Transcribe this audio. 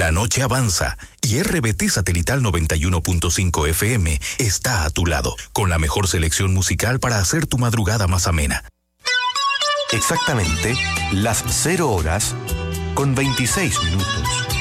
La noche avanza y RBT Satelital 91.5 FM está a tu lado, con la mejor selección musical para hacer tu madrugada más amena. Exactamente las 0 horas con 26 minutos.